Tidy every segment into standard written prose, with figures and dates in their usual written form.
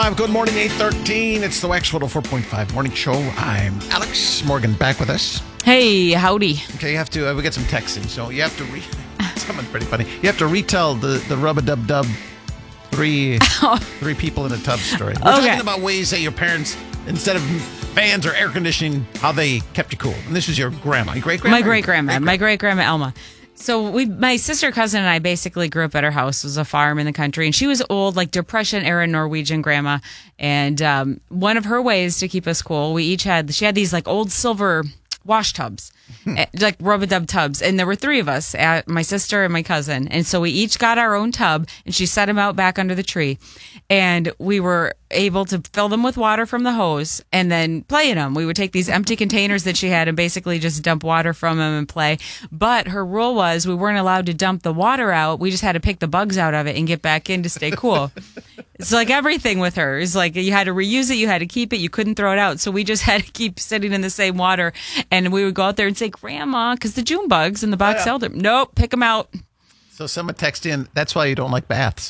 104.5. Good morning, 8:13. It's the Wax 104.5 morning show. I'm Alex Morgan, back with us. Hey, howdy. Okay, you have to, we get some texting, so you have to someone's pretty funny. You have to retell the rub-a-dub-dub three people in a tub story. We're talking about ways that your parents, instead of fans or air conditioning, how they kept you cool. And this was your grandma, your great-grandma? My great-grandma Elma. So my sister, cousin, and I basically grew up at her house. It was a farm in the country, and she was old, like Depression-era Norwegian grandma. And one of her ways to keep us cool, she had these like old silver wash tubs, like rub-a-dub tubs. And there were three of us, my sister and my cousin. And so we each got our own tub, and she set them out back under the tree. And we were able to fill them with water from the hose and then play in them. We would take these empty containers that she had and basically just dump water from them and play. But her rule was we weren't allowed to dump the water out. We just had to pick the bugs out of it and get back in to stay cool. It's like everything with her. It's like you had to reuse it. You had to keep it. You couldn't throw it out. So we just had to keep sitting in the same water. And we would go out there and say, Grandma, because the June bugs in the box held them. Nope, pick them out. So someone texted in, that's why you don't like baths.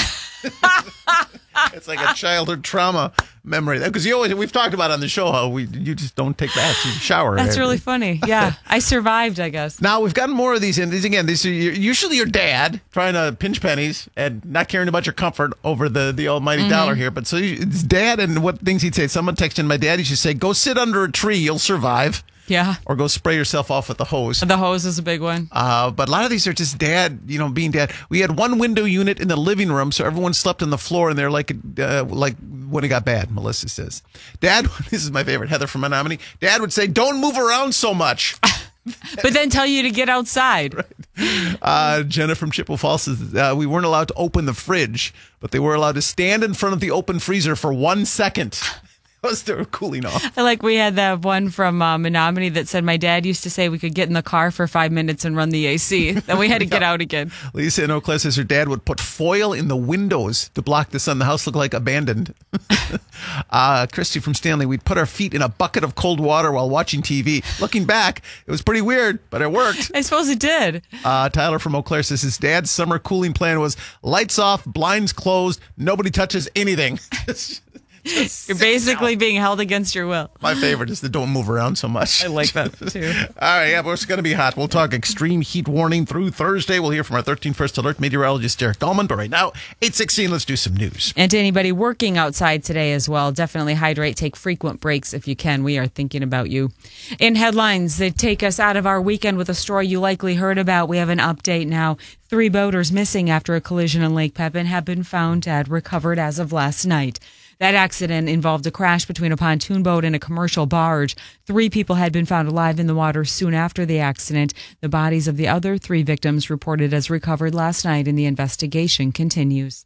It's like a childhood trauma memory. Because we've talked about on the show how you just don't take baths, you shower. That's really funny. Yeah, I survived, I guess. Now we've gotten more of these in. These are usually your dad trying to pinch pennies and not caring about your comfort over the almighty dollar here. But so it's dad, and what things he'd say. Someone texted in, my dad used to say, "Go sit under a tree, you'll survive." Yeah. Or go spray yourself off with the hose. The hose is a big one. But a lot of these are just dad, being dad. We had one window unit in the living room, so everyone slept on the floor, and they're like when it got bad, Melissa says. Dad, this is my favorite, Heather from Menominee. Dad would say, don't move around so much. But then tell you to get outside. Right. Jenna from Chippewa Falls says, we weren't allowed to open the fridge, but they were allowed to stand in front of the open freezer for 1 second. They were cooling off. We had that one from Menominee that said my dad used to say we could get in the car for 5 minutes and run the AC. Then we had to get out again. Lisa in Eau Claire says her dad would put foil in the windows to block the sun. The house looked like abandoned. Christy from Stanley, we'd put our feet in a bucket of cold water while watching TV. Looking back, it was pretty weird, but it worked. I suppose it did. Tyler from Eau Claire says his dad's summer cooling plan was lights off, blinds closed, nobody touches anything. You're basically being held against your will. My favorite is the don't move around so much. I like that too. All right, yeah, but it's going to be hot. We'll talk extreme heat warning through Thursday. We'll hear from our 13 First Alert meteorologist Derek Dahlman. But right now, 8:16, let's do some news. And to anybody working outside today as well, definitely hydrate. Take frequent breaks if you can. We are thinking about you. In headlines that take us out of our weekend with a story you likely heard about, we have an update now. 3 boaters missing after a collision in Lake Pepin have been found dead, recovered as of last night. That accident involved a crash between a pontoon boat and a commercial barge. 3 people had been found alive in the water soon after the accident. The bodies of the other 3 victims reported as recovered last night, and the investigation continues.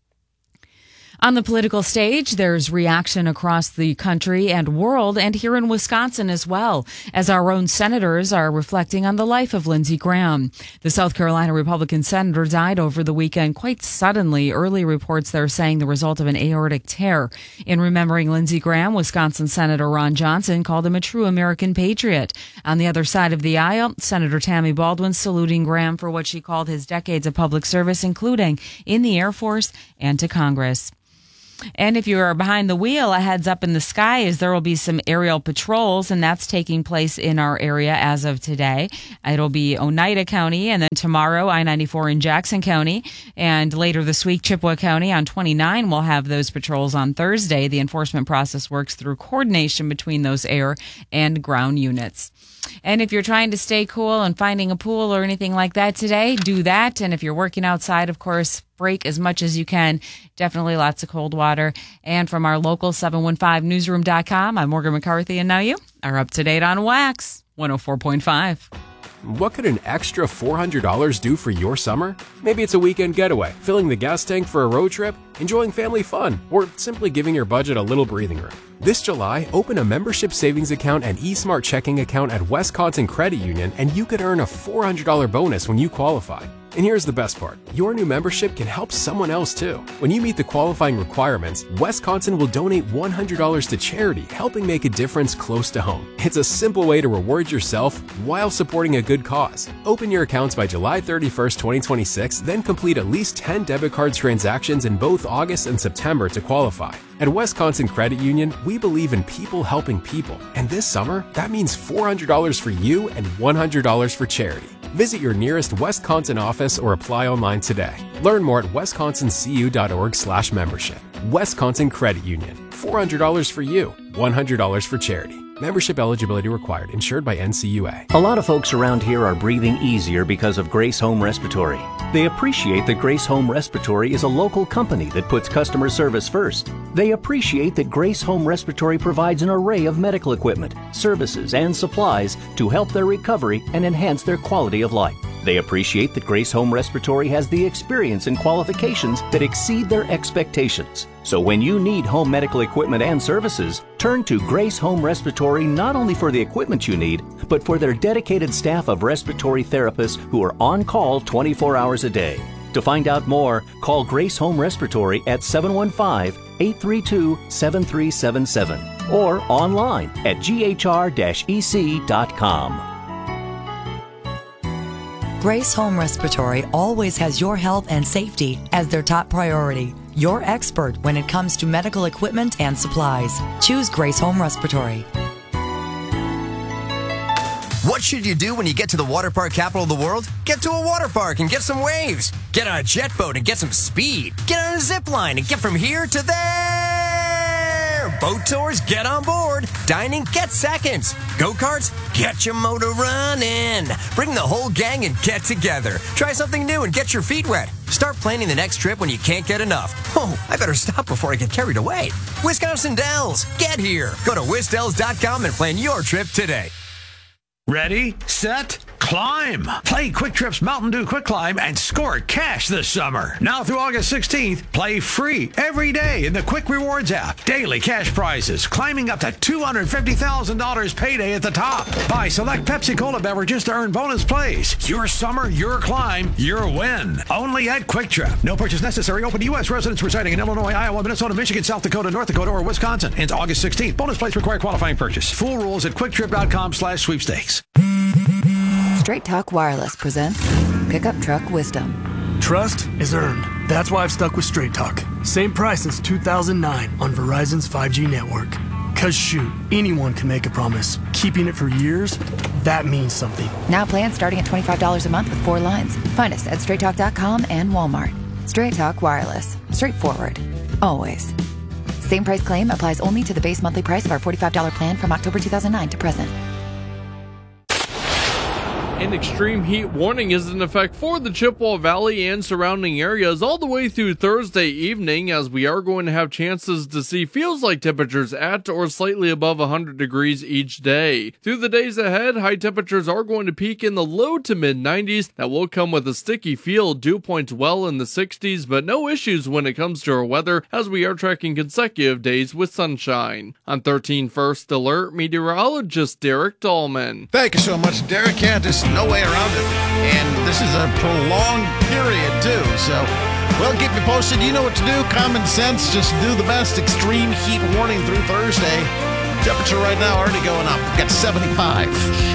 On the political stage, there's reaction across the country and world, and here in Wisconsin as well, as our own senators are reflecting on the life of Lindsey Graham. The South Carolina Republican senator died over the weekend quite suddenly. Early reports there saying the result of an aortic tear. In remembering Lindsey Graham, Wisconsin Senator Ron Johnson called him a true American patriot. On the other side of the aisle, Senator Tammy Baldwin saluting Graham for what she called his decades of public service, including in the Air Force and to Congress. And if you are behind the wheel, a heads up in the sky is there will be some aerial patrols, and that's taking place in our area as of today. It'll be Oneida County, and then tomorrow I-94 in Jackson County, and later this week Chippewa County on 29 will have those patrols on Thursday. The enforcement process works through coordination between those air and ground units. And if you're trying to stay cool and finding a pool or anything like that today, do that. And if you're working outside, of course, break as much as you can. Definitely lots of cold water. And from our local 715newsroom.com, I'm Morgan McCarthy, and now you are up to date on Wax 104.5. What could an extra $400 do for your summer? Maybe it's a weekend getaway, filling the gas tank for a road trip, enjoying family fun, or simply giving your budget a little breathing room. This July, open a membership savings account and eSmart checking account at Wisconsin Credit Union, and you could earn a $400 bonus when you qualify. And here's the best part. Your new membership can help someone else too. When you meet the qualifying requirements, Wisconsin will donate $100 to charity, helping make a difference close to home. It's a simple way to reward yourself while supporting a good cause. Open your accounts by July 31st, 2026, then complete at least 10 debit card transactions in both August and September to qualify. At Wisconsin Credit Union, we believe in people helping people. And this summer, that means $400 for you and $100 for charity. Visit your nearest Wisconsin office or apply online today. Learn more at wisconsincu.org/membership. Wisconsin Credit Union. $400 for you, $100 for charity. Membership eligibility required. Insured by NCUA. A lot of folks around here are breathing easier because of Grace Home Respiratory. They appreciate that Grace Home Respiratory is a local company that puts customer service first. They appreciate that Grace Home Respiratory provides an array of medical equipment, services, and supplies to help their recovery and enhance their quality of life. They appreciate that Grace Home Respiratory has the experience and qualifications that exceed their expectations. So when you need home medical equipment and services, turn to Grace Home Respiratory not only for the equipment you need, but for their dedicated staff of respiratory therapists who are on call 24 hours a day. To find out more, call Grace Home Respiratory at 715-832-7377 or online at ghr-ec.com. Grace Home Respiratory always has your health and safety as their top priority. Your expert when it comes to medical equipment and supplies. Choose Grace Home Respiratory. What should you do when you get to the water park capital of the world? Get to a water park and get some waves. Get on a jet boat and get some speed. Get on a zip line and get from here to there. Boat tours, get on board. Dining, get seconds. Go-karts, get your motor running. Bring the whole gang and get together. Try something new and get your feet wet. Start planning the next trip when you can't get enough. Oh, I better stop before I get carried away. Wisconsin Dells, get here. Go to wisdells.com and plan your trip today. Ready, set, climb. Play Quick Trip's Mountain Dew Quick Climb and score cash this summer. Now through August 16th, play free every day in the Quick Rewards app. Daily cash prizes, climbing up to $250,000 payday at the top. Buy select Pepsi Cola beverages to earn bonus plays. Your summer, your climb, your win. Only at Quick Trip. No purchase necessary. Open to U.S. residents residing in Illinois, Iowa, Minnesota, Michigan, South Dakota, North Dakota, or Wisconsin. Ends August 16th. Bonus plays require qualifying purchase. Full rules at QuickTrip.com/sweepstakes. Straight Talk Wireless presents Pickup Truck Wisdom. Trust is earned. That's why I've stuck with Straight Talk. Same price since 2009 on Verizon's 5G network. Cause shoot, anyone can make a promise. Keeping it for years, that means something. Now plans starting at $25 a month with 4 lines. Find us at StraightTalk.com and Walmart. Straight Talk Wireless. Straightforward. Always. Same price claim applies only to the base monthly price of our $45 plan from October 2009 to present. An extreme heat warning is in effect for the Chippewa Valley and surrounding areas all the way through Thursday evening, as we are going to have chances to see feels-like temperatures at or slightly above 100 degrees each day. Through the days ahead, high temperatures are going to peak in the low to mid-90s. That will come with a sticky feel, dew points well in the 60s, but no issues when it comes to our weather, as we are tracking consecutive days with sunshine. On 13 First Alert, meteorologist Derek Dahlman. Thank you so much, Derek. Yeah, just no way around it. And this is a prolonged period, too. So, well, keep me posted. You know what to do. Common sense. Just do the best. Extreme heat warning through Thursday. Temperature right now already going up. We've got 75.